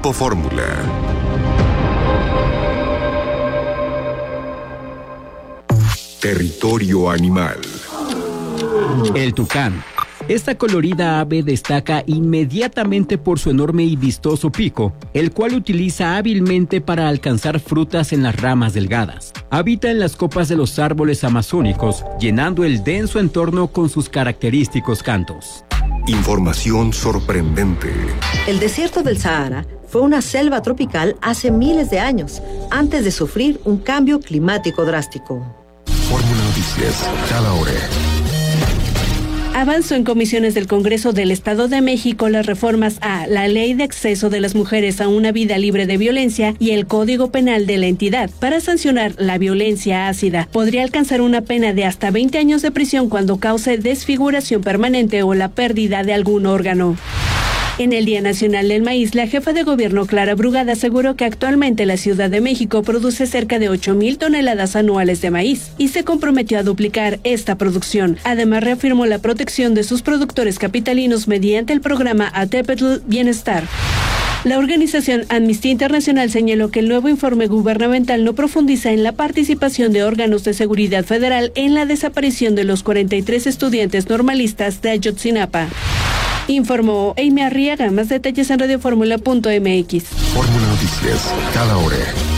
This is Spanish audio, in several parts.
Grupo Fórmula. Territorio animal. El tucán. Esta colorida ave destaca inmediatamente por su enorme y vistoso pico, el cual utiliza hábilmente para alcanzar frutas en las ramas delgadas. Habita en las copas de los árboles amazónicos, llenando el denso entorno con sus característicos cantos. Información sorprendente. El desierto del Sahara fue una selva tropical hace miles de años, antes de sufrir un cambio climático drástico. Fórmula Noticias, cada hora. Avanzó en comisiones del Congreso del Estado de México las reformas a la Ley de Acceso de las Mujeres a una Vida Libre de Violencia y el Código Penal de la entidad. Para sancionar la violencia ácida, podría alcanzar una pena de hasta 20 años de prisión cuando cause desfiguración permanente o la pérdida de algún órgano. En el Día Nacional del Maíz, la jefa de gobierno Clara Brugada aseguró que actualmente la Ciudad de México produce cerca de 8,000 toneladas anuales de maíz y se comprometió a duplicar esta producción. Además, reafirmó la protección de sus productores capitalinos mediante el programa Atepetl Bienestar. La organización Amnistía Internacional señaló que el nuevo informe gubernamental no profundiza en la participación de órganos de seguridad federal en la desaparición de los 43 estudiantes normalistas de Ayotzinapa. Informó Amy Arriaga. Más detalles en radioformula.mx. Fórmula Noticias, cada hora.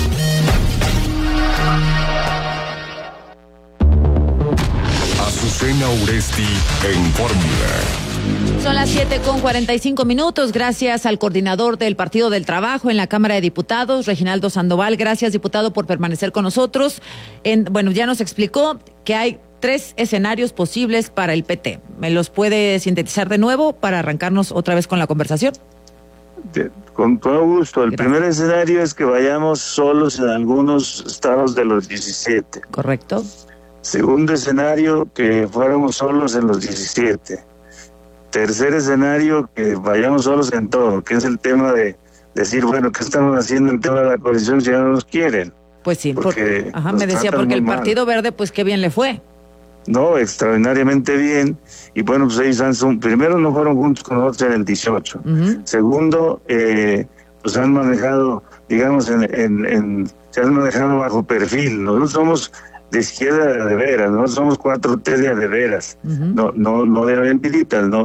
Azucena Uresti en Fórmula. Son las 7:45. Gracias al coordinador del Partido del Trabajo en la Cámara de Diputados, Reginaldo Sandoval. Gracias, diputado, por permanecer con nosotros. Ya nos explicó que hay 3 escenarios posibles para el PT. ¿Me los puede sintetizar de nuevo para arrancarnos otra vez con la conversación? Con todo gusto. El Gracias. primer escenario es que vayamos solos en algunos estados de los 17. Correcto. Segundo escenario, que fuéramos solos en los 17. Tercer escenario, que vayamos solos en todo, que es el tema de decir, bueno, ¿qué estamos haciendo en tema de la coalición si ya no nos quieren? Pues sí, Porque me decía, porque el Partido Verde, pues qué bien le fue. No, extraordinariamente bien. Y bueno, pues ellos primero no fueron juntos con nosotros en el 18. Uh-huh. Segundo, pues han manejado, digamos, se han manejado bajo perfil. Nosotros somos de izquierda de veras, nosotros somos 4T de veras. Uh-huh. No de aventuritas, no